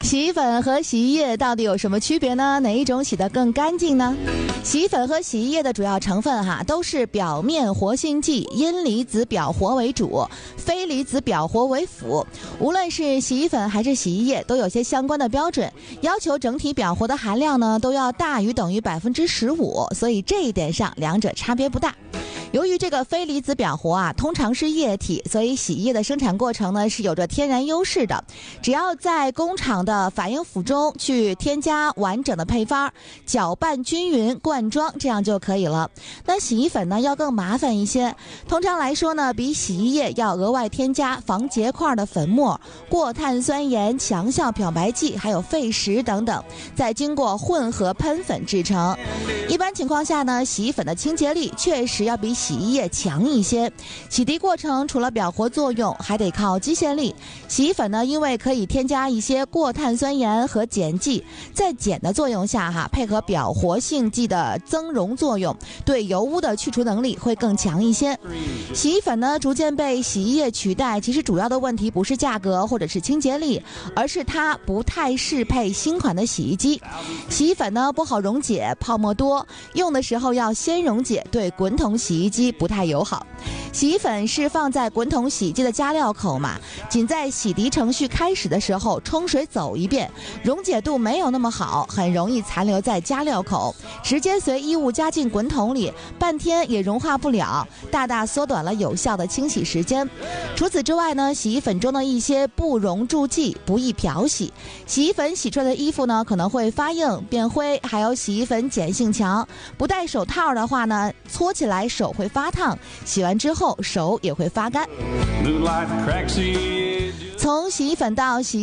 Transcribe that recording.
洗衣粉和洗衣液到底有什么区别呢？哪一种洗得更干净呢？洗衣粉和洗衣液的主要成分都是表面活性剂，阴离子表活为主，非离子表活为辅。无论是洗衣粉还是洗衣液，都有些相关的标准，要求整体表活的含量呢都要大于等于15%，所以这一点上两者差别不大。由于这个非离子表活通常是液体，所以洗衣液的生产过程呢是有着天然优势的。只要在工厂的反应釜中去添加完整的配方，搅拌均匀，灌装，这样就可以了。那洗衣粉呢要更麻烦一些，通常来说呢，比洗衣液要额外添加防结块的粉末、过碳酸盐、强效漂白剂，还有沸石等等，再经过混合喷粉制成。一般情况下呢，洗衣粉的清洁力确实要比洗衣液强一些。洗涤过程除了表活作用，还得靠机械力。洗衣粉呢，因为可以添加一些过碳酸盐和碱剂，在碱的作用下配合表活性剂的增溶作用，对油污的去除能力会更强一些。洗衣粉呢逐渐被洗衣液取代，其实主要的问题不是价格或者是清洁力，而是它不太适配新款的洗衣机。洗衣粉呢不好溶解，泡沫多，用的时候要先溶解，对滚筒洗衣机不太友好。洗衣粉是放在滚筒洗衣机的加料口嘛，仅在洗涤程序开始的时候冲水走一遍，溶解度没有那么好，很容易残留在加料口，直接随衣物加进滚筒里，半天也融化不了，大大缩短了有效的清洗时间。除此之外呢，洗衣粉中的一些不溶助剂不易漂洗，洗衣粉洗出来的衣服呢可能会发硬变灰，还有洗衣粉碱性强，不戴手套的话呢，搓起来手会发烫，洗完之后手也会发干。从洗衣粉到洗